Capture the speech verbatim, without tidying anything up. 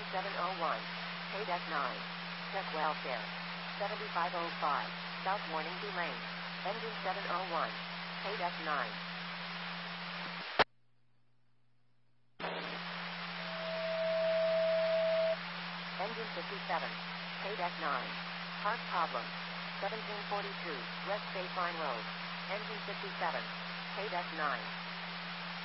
Engine seven oh one. Paid F nine. Check welfare. seventy-five oh five. South Morningbee Lane. Engine seven oh one. Paid F nine. Engine fifty-seven. Paid F nine. Park problem. seventeen forty-two. West Baseline Road. Engine fifty-seven. Paid F nine.